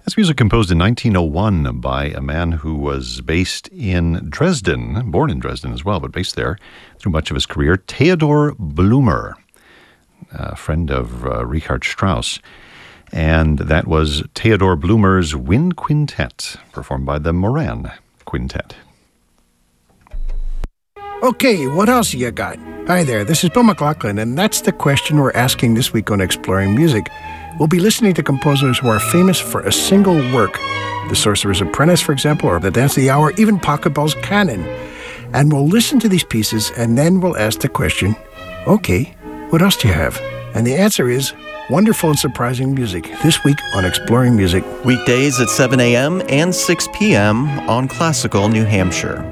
This music composed in 1901 by a man who was based in Dresden, born in Dresden as well, but based there through much of his career, Theodor Blumer, a friend of Richard Strauss. And that was Theodor Blumer's Wind Quintet, performed by the Moran Quintet. Okay, what else you got? Hi there, this is Bill McLaughlin, and that's the question we're asking this week on Exploring Music. We'll be listening to composers who are famous for a single work. The Sorcerer's Apprentice, for example, or The Dance of the Hour, even Pachelbel's Canon. And we'll listen to these pieces, and then we'll ask the question, okay, what else do you have? And the answer is wonderful and surprising music. This week on Exploring Music. Weekdays at 7 a.m. and 6 p.m. on Classical New Hampshire.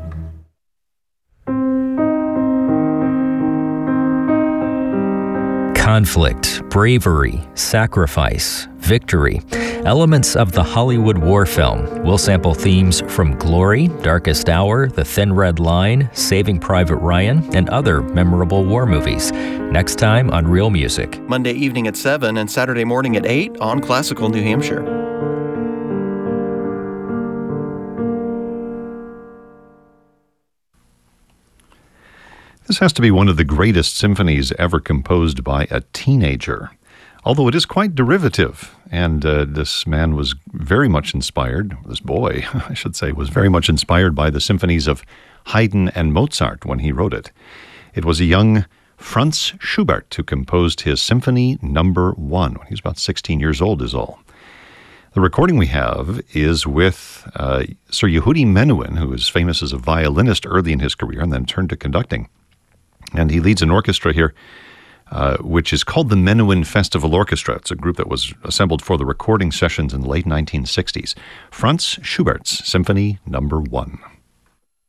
Conflict, bravery, sacrifice, victory. Elements of the Hollywood war film. We'll sample themes from Glory, Darkest Hour, The Thin Red Line, Saving Private Ryan, and other memorable war movies. Next time on Real Music. Monday evening at 7 and Saturday morning at 8 on Classical New Hampshire. This has to be one of the greatest symphonies ever composed by a teenager, although it is quite derivative. And this man was very much inspired, this boy, I should say, was very much inspired by the symphonies of Haydn and Mozart when he wrote it. It was a young Franz Schubert who composed his Symphony No. 1 when he was about 16 years old is all. The recording we have is with Sir Yehudi Menuhin, who is famous as a violinist early in his career and then turned to conducting. And he leads an orchestra here, which is called the Menuhin Festival Orchestra. It's a group that was assembled for the recording sessions in the late 1960s. Franz Schubert's Symphony No. 1.